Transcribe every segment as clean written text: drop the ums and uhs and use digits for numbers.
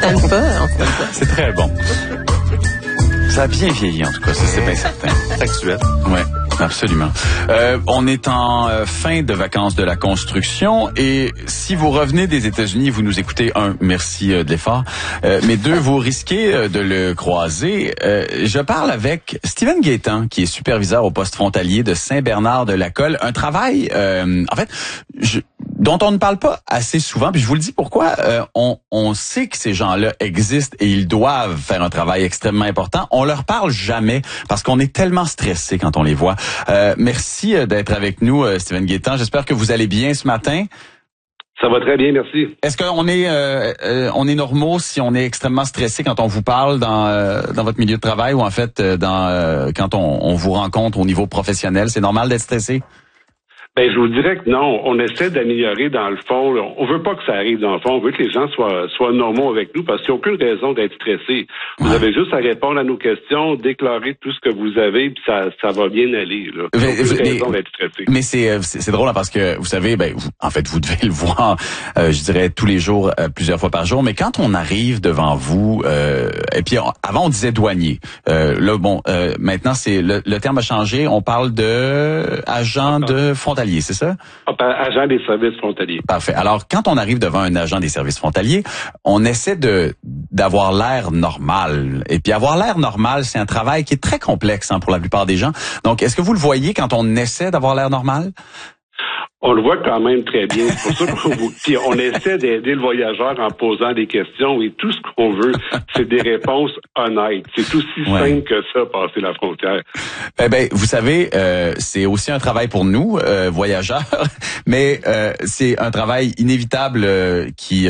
traîne pas, en fait. C'est très bon. Ça a bien vieilli, en tout cas, ça c'est bien certain. C'est actuel. Ouais. Absolument. On est en fin de vacances de la construction et si vous revenez des États-Unis, vous nous écoutez, merci de l'effort, mais deux, vous risquez de le croiser. Je parle avec Steven Gaétan, qui est superviseur au poste frontalier de Saint-Bernard-de-la-Colle. Un travail, en fait, dont on ne parle pas assez souvent, puis je vous le dis pourquoi. On sait que ces gens-là existent et ils doivent faire un travail extrêmement important. On leur parle jamais parce qu'on est tellement stressé quand on les voit. Merci d'être avec nous, Steven Gaétan. J'espère que vous allez bien ce matin. Ça va très bien, merci. Est-ce qu'on est normaux si on est extrêmement stressé quand on vous parle dans votre milieu de travail ou en fait quand on vous rencontre au niveau professionnel? C'est normal d'être stressé? Ben, je vous dirais que non. On essaie d'améliorer dans le fond. On veut pas que ça arrive dans le fond. On veut que les gens soient normaux avec nous parce qu'il n'y a aucune raison d'être stressé. Vous avez juste à répondre à nos questions, déclarer tout ce que vous avez, puis ça va bien aller. Là. Il n'y a aucune raison d'être stressé. Mais c'est drôle hein, parce que vous savez, vous devez le voir, je dirais tous les jours, plusieurs fois par jour. Mais quand on arrive devant vous, et puis avant on disait douanier. Maintenant c'est le terme a changé. On parle de agent de frontalier. C'est ça? Agent des services frontaliers. Parfait. Alors, quand on arrive devant un agent des services frontaliers, on essaie d'avoir l'air normal. Et puis, avoir l'air normal, c'est un travail qui est très complexe pour la plupart des gens. Donc, est-ce que vous le voyez quand on essaie d'avoir l'air normal? On le voit quand même très bien. C'est pour ça qu'on essaie d'aider le voyageur en posant des questions et tout ce qu'on veut, c'est des réponses honnêtes. C'est aussi simple que ça, passer la frontière. Vous savez, c'est aussi un travail pour nous, voyageurs, mais c'est un travail inévitable qui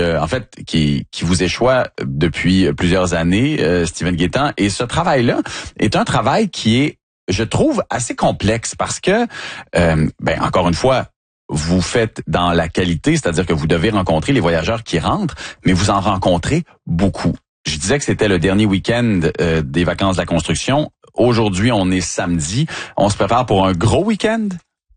vous échoue depuis plusieurs années, Steven Gaétan. Et ce travail-là est un travail qui est, je trouve, assez complexe parce que, encore une fois, vous faites dans la qualité, c'est-à-dire que vous devez rencontrer les voyageurs qui rentrent, mais vous en rencontrez beaucoup. Je disais que c'était le dernier week-end des vacances de la construction. Aujourd'hui, on est samedi. On se prépare pour un gros week-end?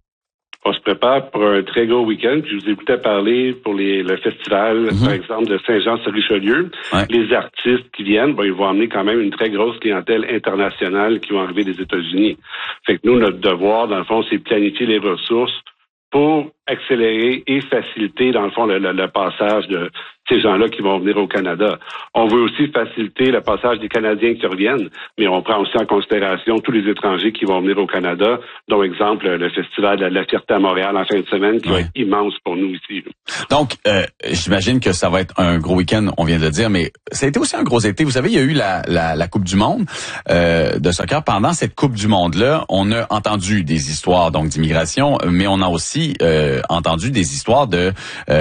On se prépare pour un très gros week-end. Puis je vous écoutais parler pour le festival, par exemple, de Saint-Jean-sur-Richelieu. Ouais. Les artistes qui viennent, ils vont amener quand même une très grosse clientèle internationale qui vont arriver des États-Unis. Fait que nous, notre devoir, dans le fond, c'est planifier les ressources pour accélérer et faciliter, dans le fond, le passage de ces gens-là qui vont venir au Canada. On veut aussi faciliter le passage des Canadiens qui reviennent, mais on prend aussi en considération tous les étrangers qui vont venir au Canada, dont exemple le festival de la Fierté à Montréal en fin de semaine, qui va être immense pour nous ici. Donc, j'imagine que ça va être un gros week-end, on vient de le dire, mais ça a été aussi un gros été. Vous savez, il y a eu la Coupe du Monde de soccer. Pendant cette Coupe du Monde-là, on a entendu des histoires donc d'immigration, mais on a aussi entendu des histoires de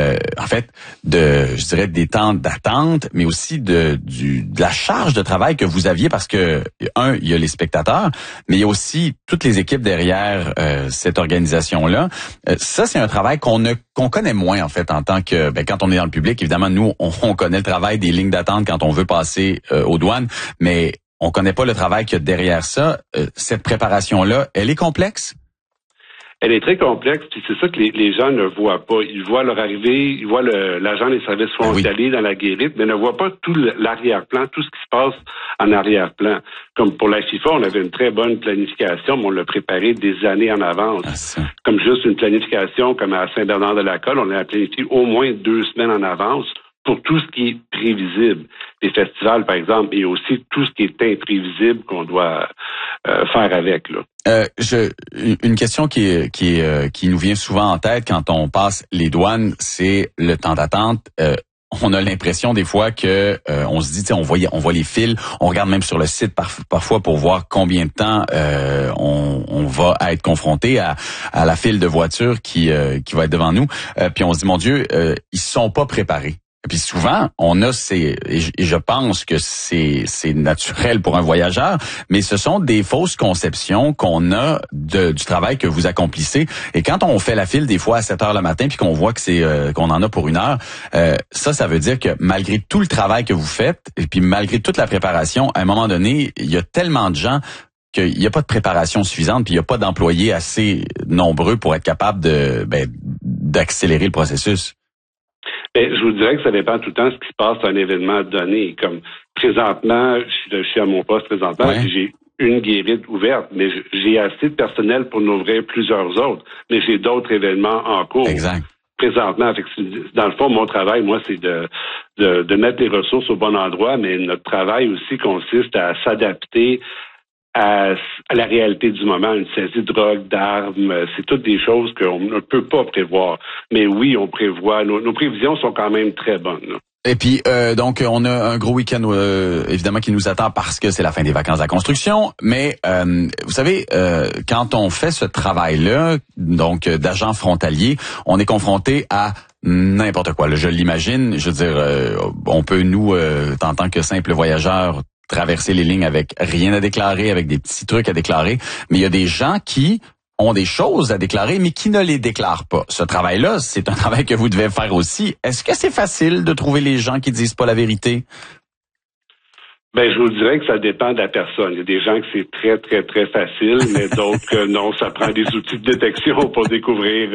des temps d'attente, mais aussi de la charge de travail que vous aviez parce que, il y a les spectateurs, mais il y a aussi toutes les équipes derrière cette organisation-là. Ça, c'est un travail qu'on connaît moins, en fait, en tant que, quand on est dans le public. Évidemment, nous, on connaît le travail des lignes d'attente quand on veut passer aux douanes, mais on connaît pas le travail qu'il y a derrière ça. Cette préparation-là, elle est complexe? Elle est très complexe, puis c'est ça que les gens ne voient pas. Ils voient leur arrivée, ils voient l'agent des services frontaliers dans la guérite, mais ne voient pas tout l'arrière-plan, tout ce qui se passe en arrière-plan. Comme pour la FIFA, on avait une très bonne planification, mais on l'a préparé des années en avance. Comme juste une planification, comme à Saint-Bernard-de-la-Colle, on l'a planifié au moins 2 semaines en avance pour tout ce qui est prévisible. Les festivals, par exemple, et aussi tout ce qui est imprévisible qu'on doit faire avec, là. Une question qui nous vient souvent en tête quand on passe les douanes, c'est le temps d'attente. On a l'impression des fois que on se dit, on voit les fils, on regarde même sur le site parfois pour voir combien de temps on va être confronté à la file de voitures qui va être devant nous. Puis on se dit, mon Dieu, ils sont pas préparés. Et puis souvent, on a et je pense que c'est naturel pour un voyageur, mais ce sont des fausses conceptions qu'on a du travail que vous accomplissez. Et quand on fait la file des fois à 7 heures le matin, puis qu'on voit que qu'on en a pour 1 heure, ça veut dire que malgré tout le travail que vous faites, et puis malgré toute la préparation, à un moment donné, il y a tellement de gens qu'il n'y a pas de préparation suffisante, puis il n'y a pas d'employés assez nombreux pour être capable d'accélérer le processus. Mais je vous dirais que ça dépend tout le temps de ce qui se passe à un événement donné. Comme présentement, je suis à mon poste présentement, puis j'ai une guérite ouverte, mais j'ai assez de personnel pour en ouvrir plusieurs autres. Mais j'ai d'autres événements en cours. Exact. Présentement, dans le fond, mon travail, moi, c'est de mettre les ressources au bon endroit, mais notre travail aussi consiste à s'adapter à la réalité du moment, une saisie de drogue, d'armes, c'est toutes des choses qu'on ne peut pas prévoir. Mais oui, on prévoit. Nos prévisions sont quand même très bonnes, là. Et puis, donc, on a un gros week-end, évidemment, qui nous attend parce que c'est la fin des vacances de la construction. Mais, vous savez, quand on fait ce travail-là, donc, d'agent frontalier, on est confronté à n'importe quoi. Là, je l'imagine. Je veux dire, on peut, nous, en tant que simples voyageurs, traverser les lignes avec rien à déclarer, avec des petits trucs à déclarer. Mais il y a des gens qui ont des choses à déclarer, mais qui ne les déclarent pas. Ce travail-là, c'est un travail que vous devez faire aussi. Est-ce que c'est facile de trouver les gens qui disent pas la vérité? Ben, je vous dirais que ça dépend de la personne. Il y a des gens que c'est très, très, très facile, mais d'autres que non, ça prend des outils de détection pour découvrir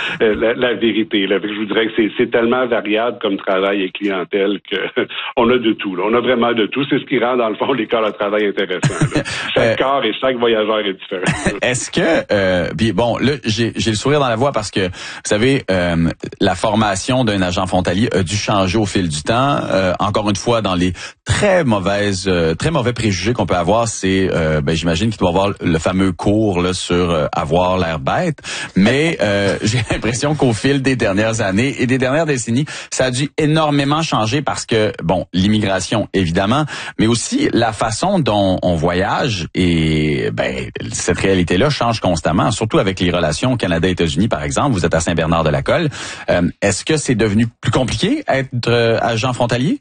la vérité. Là. Je vous dirais que c'est tellement variable comme travail et clientèle que on a de tout. Là. On a vraiment de tout. C'est ce qui rend, dans le fond, les corps de travail intéressants. Chaque corps et chaque voyageur est différent. Est-ce que, puis bon, là, j'ai le sourire dans la voix parce que, vous savez, la formation d'un agent frontalier a dû changer au fil du temps. Encore une fois, dans les très mauvais préjugés qu'on peut avoir, c'est, j'imagine qu'il doit y avoir le fameux cours là sur avoir l'air bête, mais j'ai l'impression qu'au fil des dernières années et des dernières décennies, ça a dû énormément changer parce que, bon, l'immigration évidemment, mais aussi la façon dont on voyage et cette réalité-là change constamment, surtout avec les relations Canada-États-Unis par exemple. Vous êtes à Saint-Bernard-de-la-Colle. Est-ce que c'est devenu plus compliqué être agent frontalier?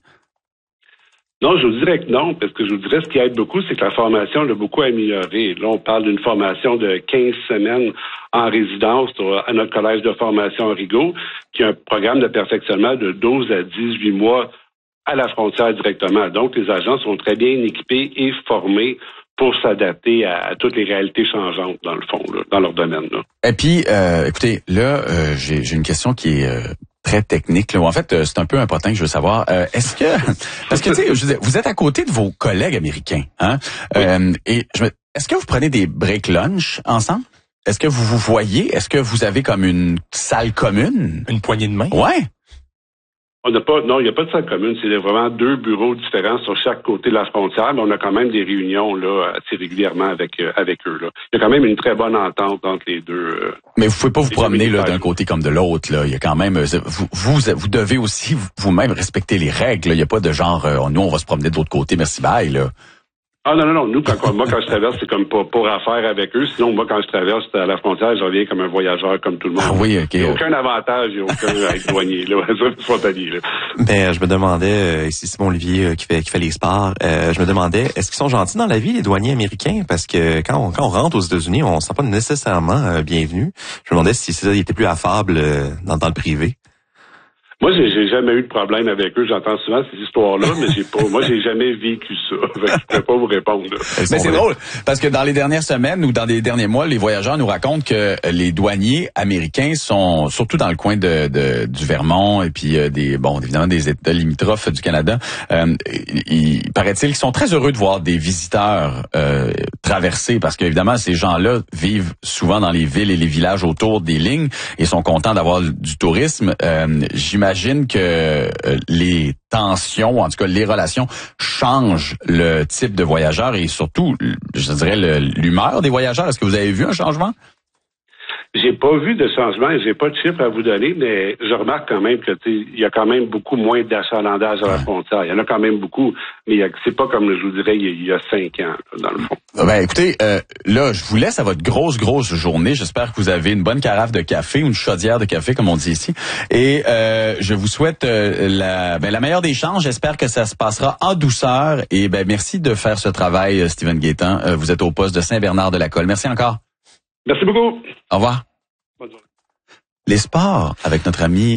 Non, je vous dirais que non, parce que je vous dirais ce qui aide beaucoup, c'est que la formation l'a beaucoup améliorée. Là, on parle d'une formation de 15 semaines en résidence à notre collège de formation à Rigaud, qui a un programme de perfectionnement de 12 à 18 mois à la frontière directement. Donc, les agents sont très bien équipés et formés pour s'adapter à toutes les réalités changeantes, dans le fond, là, dans leur domaine. Là. Et puis, écoutez, là, j'ai une question qui est très technique. Là. En fait, c'est un peu un potin que je veux savoir. Est-ce que, parce que tu sais, je veux dire, vous êtes à côté de vos collègues américains, hein? Oui. Est-ce que vous prenez des break lunch ensemble? Est-ce que vous vous voyez? Est-ce que vous avez comme une salle commune? Une poignée de main? Ouais. Il n'y a pas de salle commune. C'est vraiment 2 bureaux différents sur chaque côté de la frontière, mais on a quand même des réunions là assez régulièrement avec eux. Là. Il y a quand même une très bonne entente entre les deux. Mais vous pouvez pas vous promener là d'un côté comme de l'autre. Là, il y a quand même vous devez aussi vous-même respecter les règles. Là. Il y a pas de genre nous on va se promener de l'autre côté, merci bye là. Ah non. Nous, quand je traverse, c'est comme pour affaire avec eux. Sinon, moi, quand je traverse à la frontière, je reviens comme un voyageur comme tout le monde. Ah oui, OK. Il n'y a aucun avantage, il n'y a aucun à être douanier, là, frontalier. Là. Ben, je me demandais, ici Simon Olivier qui fait les sports, je me demandais, est-ce qu'ils sont gentils dans la vie, les douaniers américains? Parce que quand on rentre aux États-Unis, on ne se sent pas nécessairement bienvenu. Je me demandais si ils étaient plus affables dans le privé. Moi, j'ai jamais eu de problème avec eux. J'entends souvent ces histoires-là, mais j'ai jamais vécu ça. Je ne peux pas vous répondre. Mais c'est drôle, parce que dans les dernières semaines ou dans les derniers mois, les voyageurs nous racontent que les douaniers américains sont, surtout dans le coin du Vermont et puis évidemment des États limitrophes du Canada, il paraît-il qu'ils sont très heureux de voir des visiteurs traverser, parce qu'évidemment, ces gens-là vivent souvent dans les villes et les villages autour des lignes et sont contents d'avoir du tourisme. J'imagine que les tensions, en tout cas les relations, changent le type de voyageur et surtout, je dirais, l'humeur des voyageurs. Est-ce que vous avez vu un changement? J'ai pas vu de changement et j'ai pas de chiffres à vous donner, mais je remarque quand même que il y a quand même beaucoup moins d'achalandage à la frontière. Il y en a quand même beaucoup, mais c'est pas comme je vous dirais il y a 5 ans, là, dans le fond. Ben écoutez, là, je vous laisse à votre grosse journée. J'espère que vous avez une bonne carafe de café ou une chaudière de café, comme on dit ici. Et je vous souhaite la meilleure des chances. J'espère que ça se passera en douceur. Et merci de faire ce travail, Steven Gaétan. Vous êtes au poste de Saint-Bernard-de-la-Colle. Merci encore. Merci beaucoup. Au revoir. Bonne journée. Les sports avec notre ami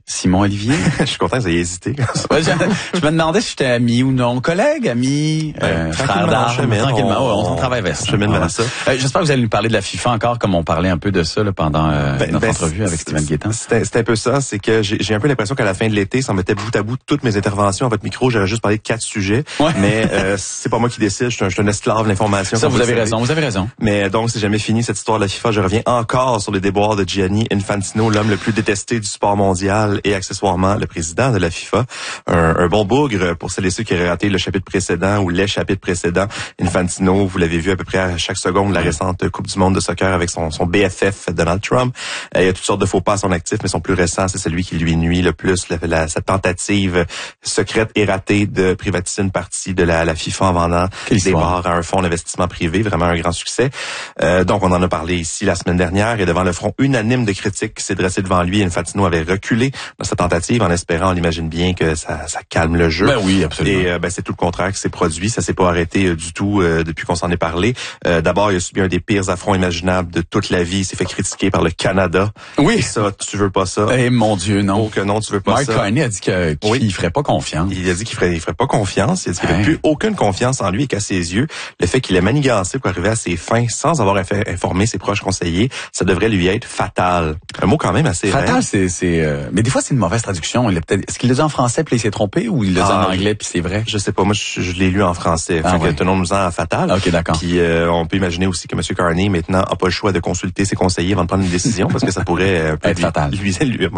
Simon Olivier. Je suis content que vous ayez hésité. Ouais, je me demandais si j'étais ami ou non, collègue, ami, frère d'armes. Tranquillement, on travaille vers ça. J'espère que vous allez nous parler de la FIFA encore, comme on parlait un peu de ça là, pendant notre entrevue avec Steven Guétan. C'est un peu ça, c'est que j'ai un peu l'impression qu'à la fin de l'été, ça mettait bout à bout toutes mes interventions à votre micro. J'aurais juste parlé de 4 sujets, mais c'est pas moi qui décide. Je suis un esclave de l'information. Ça, vous avez raison. Mais donc, c'est jamais fini cette histoire de la FIFA. Je reviens encore sur les déboires de Gianni Infantino, l'homme le plus détesté du sport mondial et accessoirement le président de la FIFA. Un bon bougre pour celles et ceux qui auraient raté le chapitre précédent ou les chapitres précédents. Infantino, vous l'avez vu à peu près à chaque seconde, la récente Coupe du monde de soccer avec son BFF Donald Trump. Il y a toutes sortes de faux pas à son actif, mais son plus récent, c'est celui qui lui nuit le plus, sa tentative secrète et ratée de privatiser une partie de la FIFA en vendant des parts à un fonds d'investissement privé, vraiment un grand succès. Donc, on en a parlé ici la semaine dernière et devant le front unanime de critiques qui s'est dressé devant lui, Infantino avait reculé dans sa tentative en espérant, on imagine bien que ça calme le jeu. Ben oui, absolument. Et c'est tout le contraire qui s'est produit. Ça s'est pas arrêté du tout depuis qu'on s'en est parlé. D'abord, il a subi un des pires affronts imaginables de toute la vie. Il s'est fait critiquer par le Canada. Oui. Et ça, tu veux pas ça. Eh mon Dieu, non. Oh que non, tu veux pas Mark ça. Mark Carney a dit qu'il ferait pas confiance. Il a dit qu'il ferait pas confiance. Il a dit qu'il avait plus aucune confiance en lui et qu'à ses yeux, le fait qu'il ait manigancé pour arriver à ses fins sans avoir informé ses proches conseillers, ça devrait lui être fatal. Un mot quand même assez fatal, mais des fois c'est une mauvaise traduction. Est-ce qu'il l'a dit en français puis il s'est trompé ou il l'a dit en anglais puis c'est vrai? Je sais pas. Moi, je l'ai lu en français. Fait que tenons-nous-en à fatal. OK, d'accord. Puis on peut imaginer aussi que M. Carney maintenant a pas le choix de consulter ses conseillers avant de prendre une décision parce que ça pourrait être fatal. Lui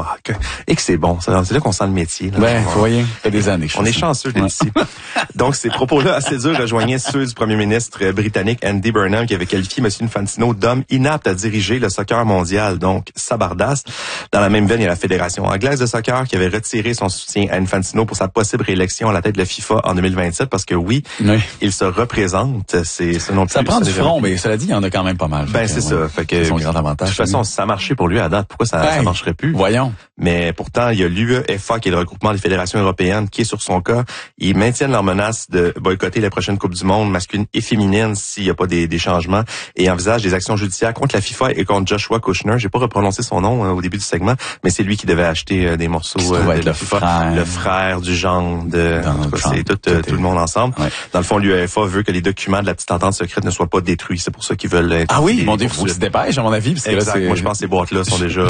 et que c'est bon. C'est là qu'on sent le métier. Là. Ben, vous voyez, ça fait des années. On est chanceux d'être ici. Donc, ces propos-là assez durs rejoignaient ceux du premier ministre britannique Andy Burnham qui avait qualifié M. Infantino d'homme inapte à diriger le soccer mondial. Donc, sabardasse. Dans la même veine, il y a la Fédération anglaise de soccer qui avait retiré son soutien à Infantino pour sa possible réélection à la tête de la FIFA en 2027 parce que oui. Il se représente. Ça prend du front, mais cela dit, il y en a quand même pas mal. Ben, c'est ça. Fait que, c'est son grand avantage. De toute façon, si ça marchait pour lui à date, pourquoi ça marcherait plus? Voyons. Mais pourtant, il y a l'UEFA, qui est le regroupement des fédérations européennes, qui est sur son cas. Ils maintiennent leur menace de boycotter la prochaine Coupe du monde masculine et féminine s'il n'y a pas des changements et envisagent des actions judiciaires contre la FIFA et contre Joshua Kushner. J'ai pas reprononcé son nom au début du segment, mais c'est lui qui devait acheter des morceaux de la FIFA. Le frère du genre de... En tout cas, c'est tout le monde ensemble. Ouais. Dans le fond, l'UEFA veut que les documents de la petite entente secrète ne soient pas détruits. C'est pour ça qu'ils veulent... Ah oui, mon Dieu, faut qu'ils se dépêchent, à mon avis. Parce que exact. Là, moi, je pense que ces boîtes-là sont déjà...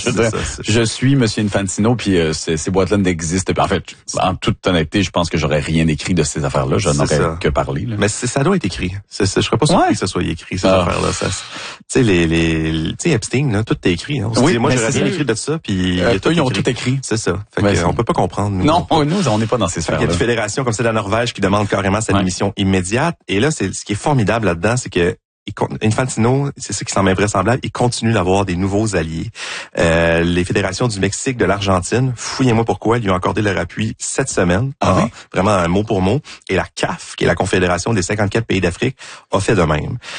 je suis M. Infantino, puis ces boîtes-là n'existent pas. En fait, en toute honnêteté, je pense que j'aurais rien écrit de ces affaires-là. Je n'aurais que parlé. Là. Mais ça doit être écrit. Je serais pas surpris que ça soit écrit, ces affaires-là. Tu sais, Epstein, là, tout est écrit. Hein. Oui, moi, j'aurais rien écrit de ça, puis ils ont tout écrit. C'est ça. Fait que, on peut pas comprendre. Non, nous, on n'est pas dans ces sphères-là. Il y a une fédération comme celle de la Norvège qui demande carrément sa démission immédiate. Et là, ce qui est formidable là-dedans, c'est que Infantino, c'est ça qui semble invraisemblable, il continue d'avoir des nouveaux alliés. Les fédérations du Mexique, de l'Argentine, fouillez-moi pourquoi, ils lui ont accordé leur appui cette semaine. Vraiment un mot pour mot. Et la CAF, qui est la Confédération des 54 pays d'Afrique, a fait de même.